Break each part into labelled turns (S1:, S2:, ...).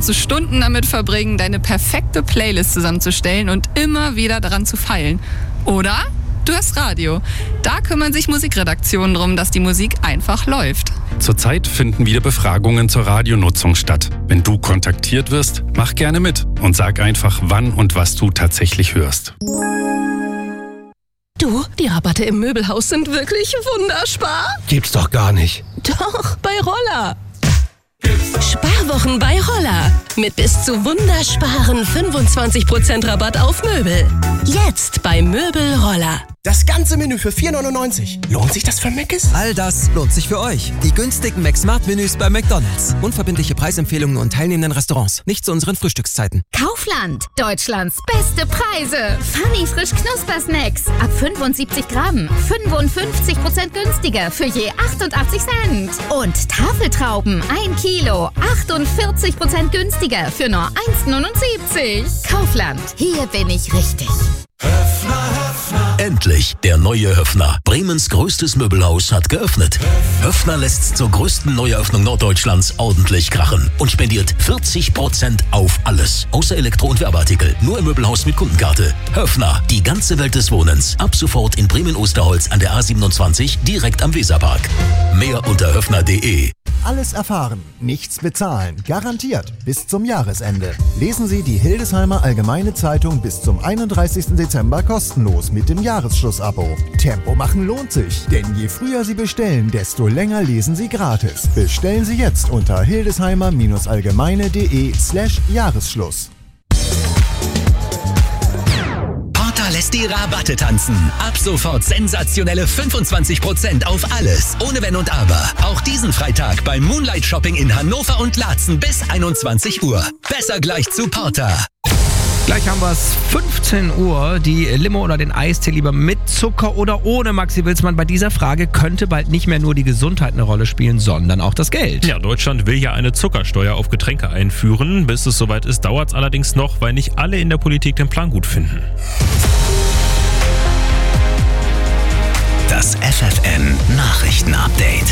S1: kannst du Stunden damit verbringen, deine perfekte Playlist zusammenzustellen und immer wieder daran zu feilen. Oder du hörst Radio. Da kümmern sich Musikredaktionen darum, dass die Musik einfach läuft.
S2: Zurzeit finden wieder Befragungen zur Radionutzung statt. Wenn du kontaktiert wirst, mach gerne mit und sag einfach, wann und was du tatsächlich hörst.
S3: Du, die Rabatte im Möbelhaus sind wirklich wunderspar.
S4: Gibt's doch gar nicht.
S3: Doch, bei Roller. Sparwochen bei Roller. Mit bis zu wundersparen 25% Rabatt auf Möbel. Jetzt bei Möbel Roller.
S4: Das ganze Menü für 4,99. Lohnt sich das für Mc's?
S5: All das lohnt sich für euch. Die günstigen McSmart-Menüs bei McDonald's. Unverbindliche Preisempfehlungen und teilnehmenden Restaurants. Nicht zu unseren Frühstückszeiten.
S6: Kaufland. Deutschlands beste Preise. Funny frisch Knusper-Snacks. Ab 75 Gramm. 55% günstiger für je 88 Cent. Und Tafeltrauben. 1 Kilo. 48% günstiger für nur 1,79. Kaufland. Hier bin ich richtig.
S7: Endlich, der neue Höffner. Bremens größtes Möbelhaus hat geöffnet. Höffner lässt zur größten Neueröffnung Norddeutschlands ordentlich krachen und spendiert 40% auf alles. Außer Elektro- und Werbeartikel. Nur im Möbelhaus mit Kundenkarte. Höffner, die ganze Welt des Wohnens. Ab sofort in Bremen-Osterholz an der A27, direkt am Weserpark. Mehr unter höffner.de.
S8: Alles erfahren, nichts bezahlen, garantiert bis zum Jahresende. Lesen Sie die Hildesheimer Allgemeine Zeitung bis zum 31. Dezember kostenlos mit dem Jahresschlussabo. Tempo machen lohnt sich, denn je früher Sie bestellen, desto länger lesen Sie gratis. Bestellen Sie jetzt unter hildesheimer-allgemeine.de/Jahresschluss.
S9: Lässt die Rabatte tanzen. Ab sofort sensationelle 25% auf alles. Ohne Wenn und Aber. Auch diesen Freitag beim Moonlight Shopping in Hannover und Laatzen bis 21 Uhr. Besser gleich zu Porter.
S10: Gleich haben wir es, 15 Uhr, die Limo oder den Eistee lieber mit Zucker oder ohne. Maxi Wilsmann, bei dieser Frage könnte bald nicht mehr nur die Gesundheit eine Rolle spielen, sondern auch das Geld.
S11: Ja, Deutschland will ja eine Zuckersteuer auf Getränke einführen. Bis es soweit ist, dauert es allerdings noch, weil nicht alle in der Politik den Plan gut finden.
S9: Das FFN Nachrichten-Update.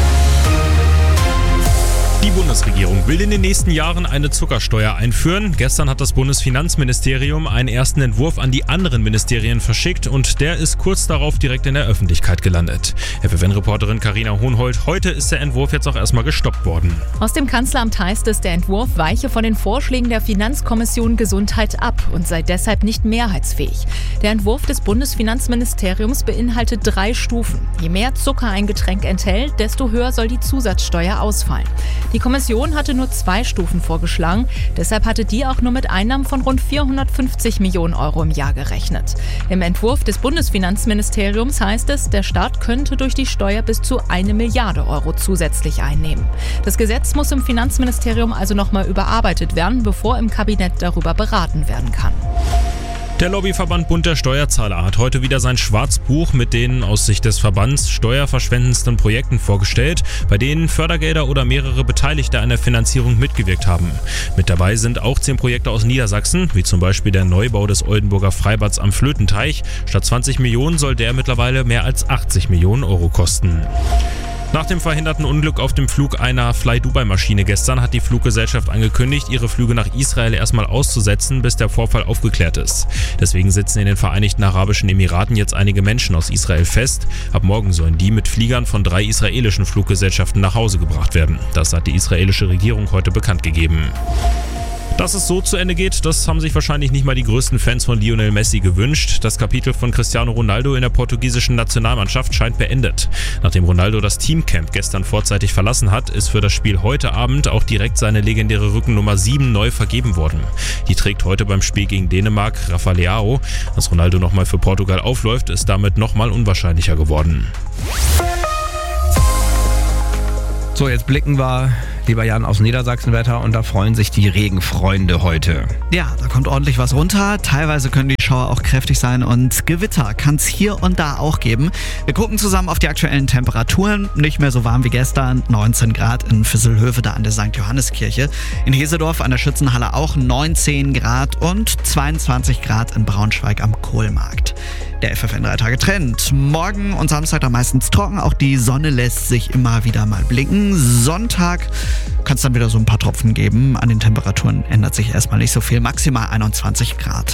S11: Die Bundesregierung will in den nächsten Jahren eine Zuckersteuer einführen. Gestern hat das Bundesfinanzministerium einen ersten Entwurf an die anderen Ministerien verschickt und der ist kurz darauf direkt in der Öffentlichkeit gelandet. FFN-Reporterin Carina Hohnhold, heute ist der Entwurf jetzt auch erstmal gestoppt worden.
S12: Aus dem Kanzleramt heißt es, der Entwurf weiche von den Vorschlägen der Finanzkommission Gesundheit ab und sei deshalb nicht mehrheitsfähig. Der Entwurf des Bundesfinanzministeriums beinhaltet 3 Stufen. Je mehr Zucker ein Getränk enthält, desto höher soll die Zusatzsteuer ausfallen. Die Kommission hatte nur 2 Stufen vorgeschlagen, deshalb hatte die auch nur mit Einnahmen von rund 450 Millionen Euro im Jahr gerechnet. Im Entwurf des Bundesfinanzministeriums heißt es, der Staat könnte durch die Steuer bis zu 1 Milliarde Euro zusätzlich einnehmen. Das Gesetz muss im Finanzministerium also nochmal überarbeitet werden, bevor im Kabinett darüber beraten werden kann.
S11: Der Lobbyverband Bund der Steuerzahler hat heute wieder sein Schwarzbuch mit den aus Sicht des Verbands steuerverschwendendsten Projekten vorgestellt, bei denen Fördergelder oder mehrere Beteiligte an der Finanzierung mitgewirkt haben. Mit dabei sind auch 10 Projekte aus Niedersachsen, wie zum Beispiel der Neubau des Oldenburger Freibads am Flötenteich. Statt 20 Millionen soll der mittlerweile mehr als 80 Millionen Euro kosten. Nach dem verhinderten Unglück auf dem Flug einer Fly-Dubai-Maschine gestern hat die Fluggesellschaft angekündigt, ihre Flüge nach Israel erstmal auszusetzen, bis der Vorfall aufgeklärt ist. Deswegen sitzen in den Vereinigten Arabischen Emiraten jetzt einige Menschen aus Israel fest. Ab morgen sollen die mit Fliegern von 3 israelischen Fluggesellschaften nach Hause gebracht werden. Das hat die israelische Regierung heute bekannt gegeben. Dass es so zu Ende geht, das haben sich wahrscheinlich nicht mal die größten Fans von Lionel Messi gewünscht. Das Kapitel von Cristiano Ronaldo in der portugiesischen Nationalmannschaft scheint beendet. Nachdem Ronaldo das Teamcamp gestern vorzeitig verlassen hat, ist für das Spiel heute Abend auch direkt seine legendäre Rückennummer 7 neu vergeben worden. Die trägt heute beim Spiel gegen Dänemark Rafa Leao. Dass Ronaldo nochmal für Portugal aufläuft, ist damit nochmal unwahrscheinlicher geworden.
S10: So, jetzt blicken wir, lieber Jan, aufs Niedersachsenwetter und da freuen sich die Regenfreunde heute.
S13: Ja, da kommt ordentlich was runter. Teilweise können die Schauer auch kräftig sein und Gewitter kann es hier und da auch geben. Wir gucken zusammen auf die aktuellen Temperaturen. Nicht mehr so warm wie gestern. 19 Grad in Visselhöfe, da an der St. Johanneskirche. In Hesedorf an der Schützenhalle auch 19 Grad und 22 Grad in Braunschweig am Kohlmarkt. Der FFN 3-Tage-Trend. Morgen und Samstag dann meistens trocken. Auch die Sonne lässt sich immer wieder mal blicken. Sonntag kann es dann wieder so ein paar Tropfen geben. An den Temperaturen ändert sich erstmal nicht so viel, maximal 21 Grad.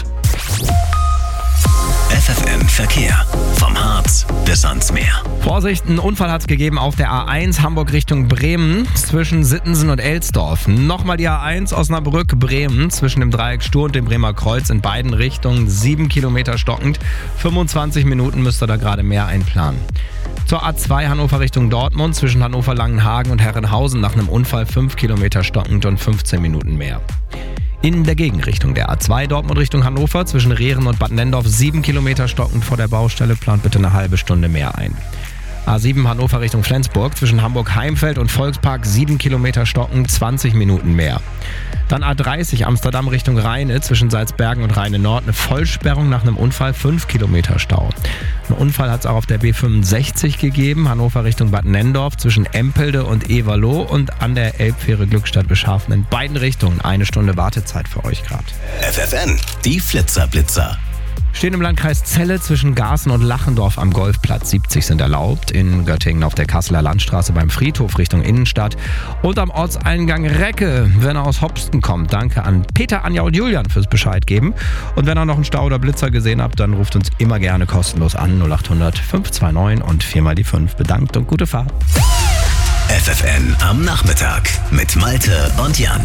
S9: FFN Verkehr. Vom Harz bis ans Meer.
S10: Vorsicht, ein Unfall hat es gegeben auf der A1 Hamburg Richtung Bremen zwischen Sittensen und Elsdorf. Nochmal die A1 Osnabrück-Bremen zwischen dem Dreieck Stur und dem Bremer Kreuz in beiden Richtungen 7 Kilometer stockend. 25 Minuten müsst ihr da gerade mehr einplanen. Zur A2 Hannover Richtung Dortmund zwischen Hannover-Langenhagen und Herrenhausen nach einem Unfall 5 Kilometer stockend und 15 Minuten mehr. In der Gegenrichtung der A2 Dortmund Richtung Hannover zwischen Rehren und Bad Nendorf 7 Kilometer stockend vor der Baustelle, plant bitte eine halbe Stunde mehr ein. A7 Hannover Richtung Flensburg zwischen Hamburg-Heimfeld und Volkspark 7 Kilometer stockend, 20 Minuten mehr. Dann A30 Amsterdam Richtung Rheine zwischen Salzbergen und Rheine Nord eine Vollsperrung nach einem Unfall, 5 Kilometer Stau. Einen Unfall hat es auch auf der B65 gegeben, Hannover Richtung Bad Nendorf zwischen Empelde und Everloh und an der Elbfähre Glückstadt-Beschafen in beiden Richtungen 1 Stunde Wartezeit für euch gerade.
S9: FFN, die Flitzer-Blitzer.
S10: Stehen im Landkreis Celle zwischen Garßen und Lachendorf am Golfplatz. 70 sind erlaubt. In Göttingen auf der Kasseler Landstraße beim Friedhof Richtung Innenstadt. Und am Ortseingang Recke, wenn er aus Hopsten kommt. Danke an Peter, Anja und Julian fürs Bescheid geben. Und wenn ihr noch einen Stau oder Blitzer gesehen habt, dann ruft uns immer gerne kostenlos an. 0800 529 und 4x5. Bedankt und gute Fahrt.
S9: FFN am Nachmittag mit Malte und Jan.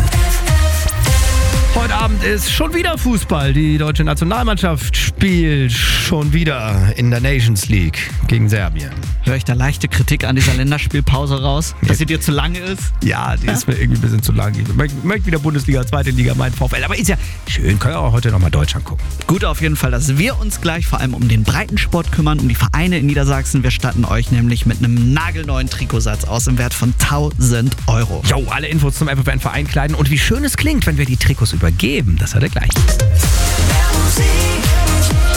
S10: Heute Abend ist schon wieder Fußball. Die deutsche Nationalmannschaft spielt schon wieder in der Nations League gegen Serbien.
S13: Höre ich da leichte Kritik an dieser Länderspielpause raus, dass sie dir zu lange ist?
S10: Ja, die ist mir irgendwie ein bisschen zu lang. Ich möchte wieder Bundesliga, zweite Liga, mein VfL. Aber ist ja schön, können wir auch heute nochmal Deutschland gucken.
S13: Gut auf jeden Fall, dass wir uns gleich vor allem um den Breitensport kümmern, um die Vereine in Niedersachsen. Wir statten euch nämlich mit einem nagelneuen Trikotsatz aus im Wert von 1000 Euro.
S10: Jo, alle Infos zum FFN-Verein kleiden und wie schön es klingt, wenn wir die Trikots übergeben. Das hat er gleich.
S14: Mehr Musik.